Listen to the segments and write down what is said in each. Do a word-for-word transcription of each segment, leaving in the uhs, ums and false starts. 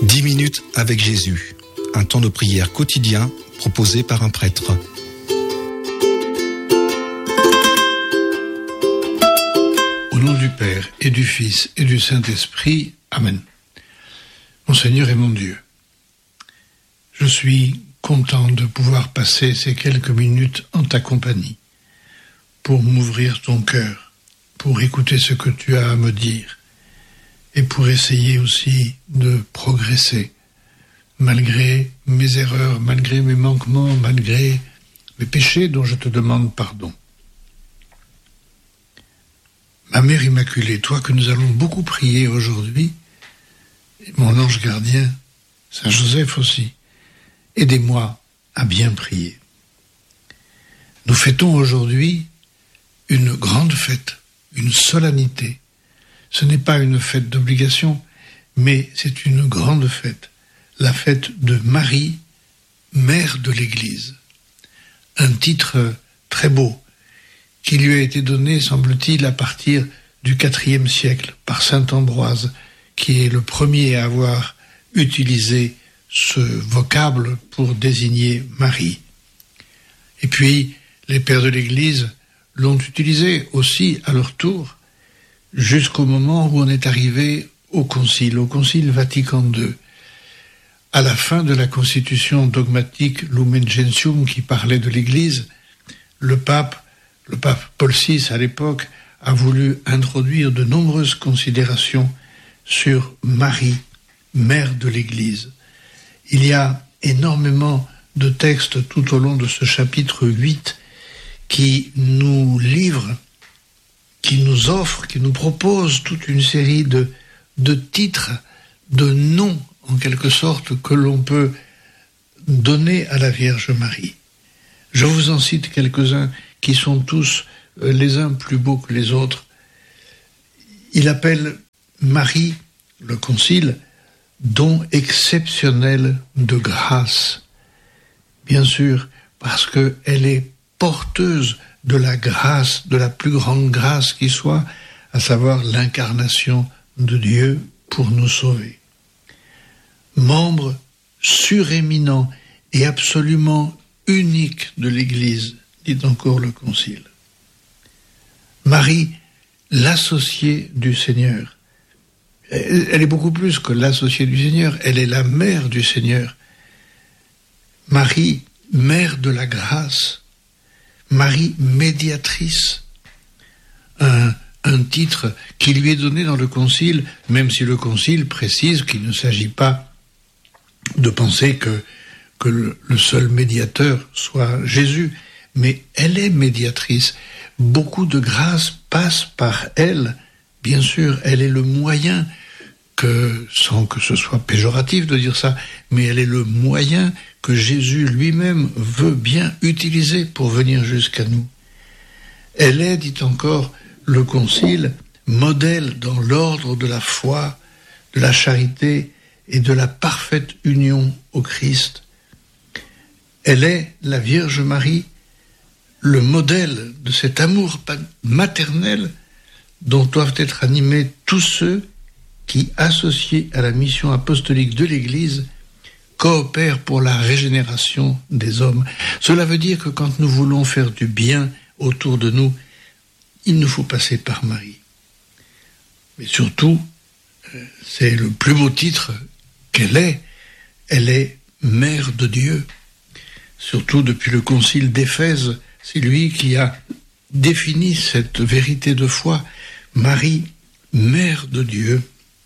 dix minutes avec Jésus, un temps de prière quotidien proposé par un prêtre. Au nom du Père et du Fils et du Saint-Esprit, Amen. Mon Seigneur et mon Dieu, je suis content de pouvoir passer ces quelques minutes en ta compagnie, pour m'ouvrir ton cœur, pour écouter ce que tu as à me dire, et pour essayer aussi de progresser, malgré mes erreurs, malgré mes manquements, malgré mes péchés dont je te demande pardon. Ma Mère Immaculée, toi que nous allons beaucoup prier aujourd'hui, et mon ange gardien, Saint Joseph aussi, aidez-moi à bien prier. Nous fêtons aujourd'hui une grande fête, une solennité. Ce n'est pas une fête d'obligation, mais c'est une grande fête, la fête de Marie, mère de l'Église. Un titre très beau, qui lui a été donné, semble-t-il, à partir du quatrième siècle, par saint Ambroise, qui est le premier à avoir utilisé ce vocable pour désigner Marie. Et puis, les pères de l'Église l'ont utilisé aussi à leur tour, jusqu'au moment où on est arrivé au Concile, au Concile Vatican deux. À la fin de la constitution dogmatique Lumen Gentium qui parlait de l'Église, le pape, le pape Paul six à l'époque, a voulu introduire de nombreuses considérations sur Marie, mère de l'Église. Il y a énormément de textes tout au long de ce chapitre huit qui nous livrent, qui nous offre, qui nous propose toute une série de, de titres, de noms, en quelque sorte, que l'on peut donner à la Vierge Marie. Je vous en cite quelques-uns qui sont tous les uns plus beaux que les autres. Il appelle Marie, le Concile, don exceptionnel de grâce. Bien sûr, parce qu'elle est porteuse de la grâce, de la plus grande grâce qui soit, à savoir l'incarnation de Dieu pour nous sauver. Membre suréminent et absolument unique de l'Église, dit encore le Concile. Marie, l'associée du Seigneur. Elle est beaucoup plus que l'associée du Seigneur, elle est la mère du Seigneur. Marie, mère de la grâce. Marie médiatrice, un, un titre qui lui est donné dans le Concile, même si le Concile précise qu'il ne s'agit pas de penser que, que le, le seul médiateur soit Jésus, mais elle est médiatrice. Beaucoup de grâce passe par elle. Bien sûr, elle est le moyen, que, sans que ce soit péjoratif de dire ça, mais elle est le moyen que Jésus lui-même veut bien utiliser pour venir jusqu'à nous. Elle est, dit encore le Concile, modèle dans l'ordre de la foi, de la charité et de la parfaite union au Christ. Elle est, la Vierge Marie, le modèle de cet amour maternel dont doivent être animés tous ceux qui, associés à la mission apostolique de l'Église, coopèrent pour la régénération des hommes. Cela veut dire que quand nous voulons faire du bien autour de nous, il nous faut passer par Marie. Mais surtout, c'est le plus beau titre qu'elle est, elle est mère de Dieu. Surtout depuis le concile d'Éphèse, c'est lui qui a défini cette vérité de foi. Marie, mère de Dieu,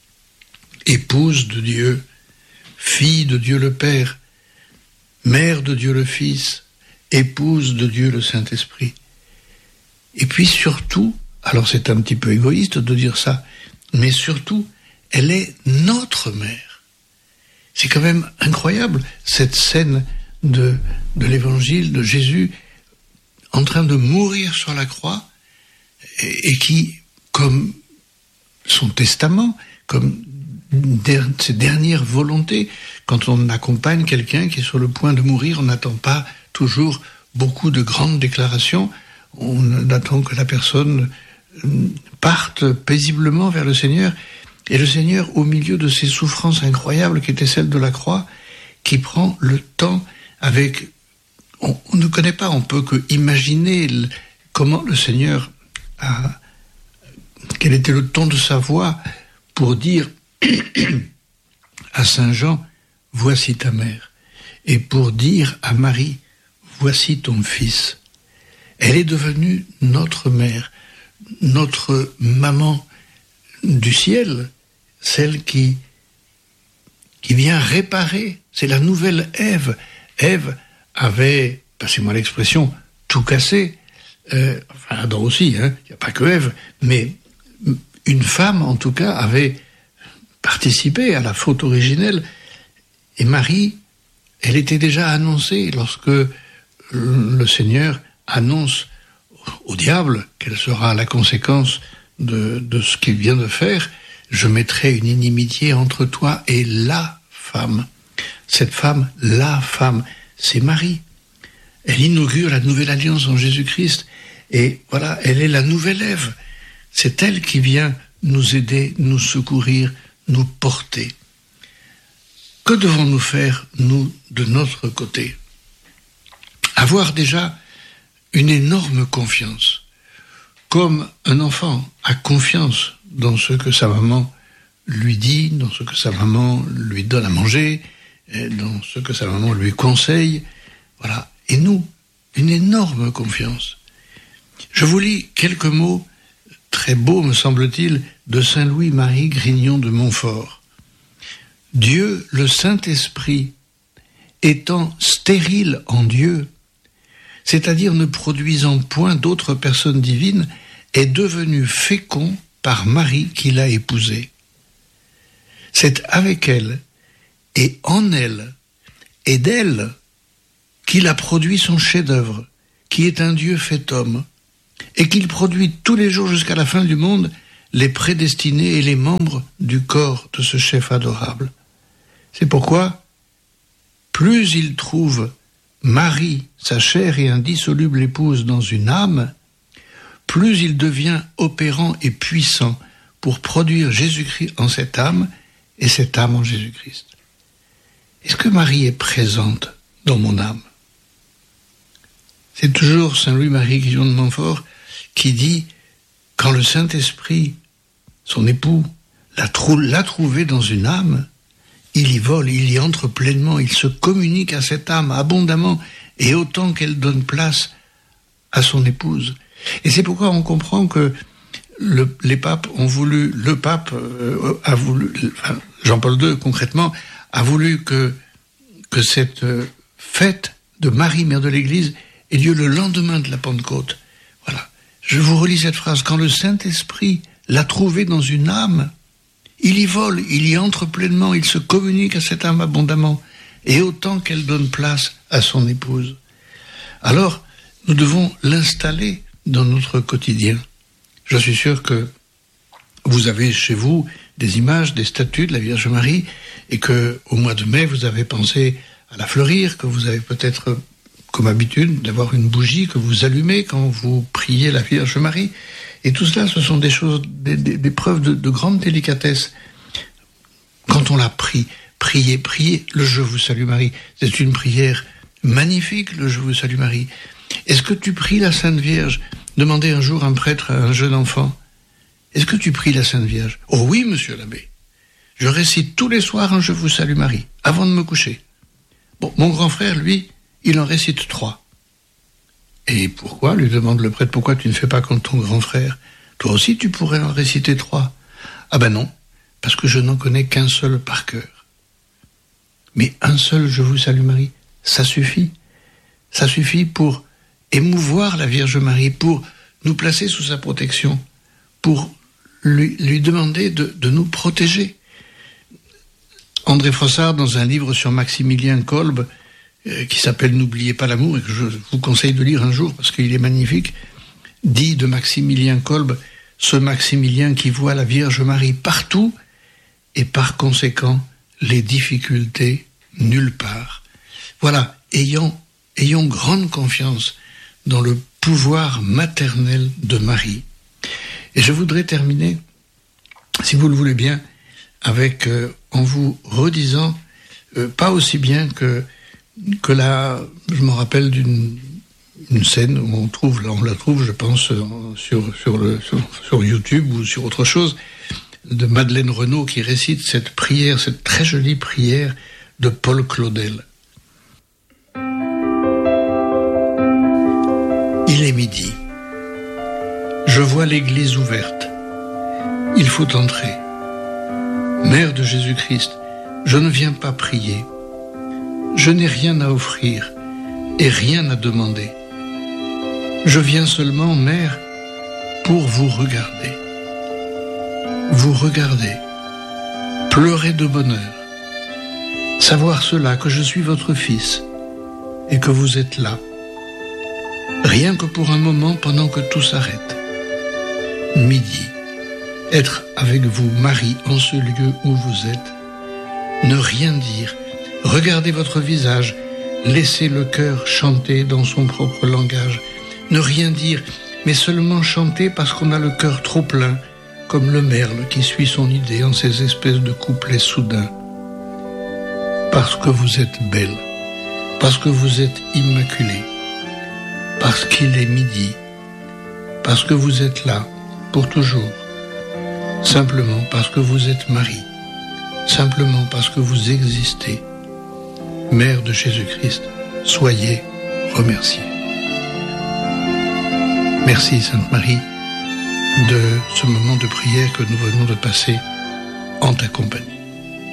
épouse de Dieu, fille de Dieu le Père, mère de Dieu le Fils, épouse de Dieu le Saint-Esprit. Et puis surtout, alors c'est un petit peu égoïste de dire ça, mais surtout, elle est notre mère. C'est quand même incroyable, cette scène de, de l'évangile de Jésus en train de mourir sur la croix et, et qui, comme son testament, comme der, ses dernières volontés, quand on accompagne quelqu'un qui est sur le point de mourir, on n'attend pas toujours beaucoup de grandes déclarations, on attend que la personne parte paisiblement vers le Seigneur. Et le Seigneur, au milieu de ces souffrances incroyables qui étaient celles de la croix, qui prend le temps avec... On, on ne connaît pas, on peut que imaginer le, comment le Seigneur a... Quel était le ton de sa voix pour dire à Saint Jean, voici ta mère. Et pour dire à Marie, voici ton fils. Elle est devenue notre mère, notre maman du ciel, celle qui, qui vient réparer. C'est la nouvelle Ève. Ève avait, passez-moi l'expression, tout cassé. Euh, enfin, Adam aussi, hein, il n'y a pas que Ève, mais une femme, en tout cas, avait participé à la faute originelle. Et Marie, elle était déjà annoncée lorsque le Seigneur annonce au diable quelle sera la conséquence de, de ce qu'il vient de faire. Je mettrai une inimitié entre toi et la femme. Cette femme, la femme, c'est Marie. Elle inaugure la nouvelle alliance en Jésus-Christ. Et voilà, elle est la nouvelle Ève. C'est elle qui vient nous aider, nous secourir, nous porter. Que devons-nous faire, nous, de notre côté? Avoir déjà une énorme confiance. Comme un enfant a confiance dans ce que sa maman lui dit, dans ce que sa maman lui donne à manger, dans ce que sa maman lui conseille. Voilà. Et nous, une énorme confiance. Je vous lis quelques mots très beaux, me semble-t-il, de Saint Louis-Marie Grignon de Montfort. Dieu, le Saint-Esprit, étant stérile en Dieu, c'est-à-dire ne produisant point d'autres personnes divines, est devenu fécond par Marie qui l'a épousée. C'est avec elle, et en elle, et d'elle, qu'il a produit son chef-d'œuvre, qui est un Dieu fait homme, et qu'il produit tous les jours jusqu'à la fin du monde les prédestinés et les membres du corps de ce chef adorable. C'est pourquoi, plus il trouve Marie, sa chère et indissoluble épouse, dans une âme, plus il devient opérant et puissant pour produire Jésus-Christ en cette âme et cette âme en Jésus-Christ. Est-ce que Marie est présente dans mon âme? C'est toujours Saint Louis-Marie Grignon de Montfort qui dit, quand le Saint-Esprit, son époux, l'a, trou- l'a trouvé dans une âme, il y vole, il y entre pleinement, il se communique à cette âme abondamment et autant qu'elle donne place à son épouse. Et c'est pourquoi on comprend que le, les papes ont voulu, le pape euh, a voulu, enfin, Jean-Paul deux concrètement, a voulu que, que cette fête de Marie, mère de l'Église, ait lieu le lendemain de la Pentecôte. Voilà. Je vous relis cette phrase. Quand le Saint-Esprit l'a trouvé dans une âme, il y vole, il y entre pleinement, il se communique à cette âme abondamment, et autant qu'elle donne place à son épouse. Alors, nous devons l'installer dans notre quotidien. Je suis sûr que vous avez chez vous des images, des statues de la Vierge Marie, et que au mois de mai, vous avez pensé à la fleurir, que vous avez peut-être comme habitude d'avoir une bougie que vous allumez quand vous priez la Vierge Marie. Et tout cela, ce sont des choses, des, des, des preuves de, de grande délicatesse. Quand on la prie, priez, priez le Je vous salue Marie. C'est une prière magnifique, le Je vous salue Marie. Est-ce que tu pries la Sainte Vierge? Demandait un jour un prêtre à un jeune enfant. Est-ce que tu pries la Sainte Vierge? Oh oui, monsieur l'abbé. Je récite tous les soirs un Je vous salue Marie, avant de me coucher. Bon, mon grand frère, lui, il en récite trois. Et pourquoi, lui demande le prêtre, pourquoi tu ne fais pas comme ton grand frère? Toi aussi, tu pourrais en réciter trois. Ah ben non, parce que je n'en connais qu'un seul par cœur. Mais un seul Je vous salue Marie, ça suffit. Ça suffit pour émouvoir la Vierge Marie, pour nous placer sous sa protection, pour lui, lui demander de, de nous protéger. André Frossard, dans un livre sur Maximilien Kolbe, euh, qui s'appelle « N'oubliez pas l'amour », et que je vous conseille de lire un jour parce qu'il est magnifique, dit de Maximilien Kolbe, ce Maximilien qui voit la Vierge Marie partout et par conséquent les difficultés nulle part. Voilà, ayons, ayons grande confiance dans le pouvoir maternel de Marie. Et je voudrais terminer, si vous le voulez bien, avec, euh, en vous redisant, euh, pas aussi bien que, que là, je me rappelle d'une une scène où on trouve, là on la trouve, je pense, sur, sur, le, sur, sur YouTube ou sur autre chose, de Madeleine Renaud qui récite cette prière, cette très jolie prière de Paul Claudel. Il est midi. Je vois l'église ouverte. Il faut entrer. Mère de Jésus-Christ, je ne viens pas prier. Je n'ai rien à offrir et rien à demander. Je viens seulement, Mère, pour vous regarder. Vous regarder, pleurer de bonheur, savoir cela, que je suis votre fils et que vous êtes là, rien que pour un moment pendant que tout s'arrête. Midi, être avec vous, Marie, en ce lieu où vous êtes, ne rien dire, regarder votre visage, laisser le cœur chanter dans son propre langage, ne rien dire, mais seulement chanter parce qu'on a le cœur trop plein, comme le merle qui suit son idée en ces espèces de couplets soudains. Parce que vous êtes belle, parce que vous êtes immaculée, parce qu'il est midi, parce que vous êtes là, pour toujours, simplement parce que vous êtes Marie, simplement parce que vous existez. Mère de Jésus-Christ, soyez remerciée. Merci Sainte Marie de ce moment de prière que nous venons de passer en ta compagnie.